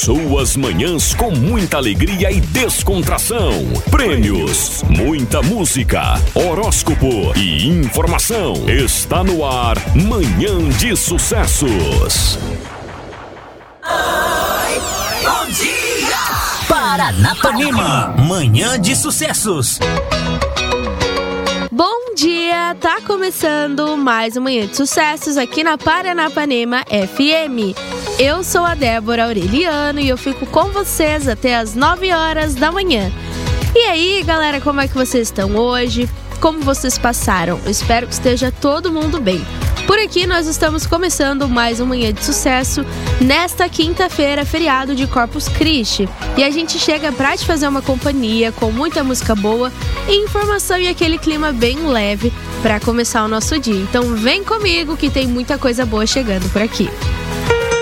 Suas manhãs com muita alegria e descontração. Prêmios, muita música, horóscopo e informação. Está no ar Manhã de Sucessos. Bom dia! Paranapanema, Manhã de Sucessos. Bom dia, tá começando mais uma Manhã de Sucessos aqui na Paranapanema FM. Eu sou a Débora Aureliano e eu fico com vocês até as 9 horas da manhã. E aí, galera, como é que vocês estão hoje? Como vocês passaram? Eu espero que esteja todo mundo bem. Por aqui nós estamos começando mais uma Manhã de Sucesso nesta quinta-feira, feriado de Corpus Christi. E a gente chega pra te fazer uma companhia com muita música boa, informação e aquele clima bem leve pra começar o nosso dia. Então vem comigo que tem muita coisa boa chegando por aqui.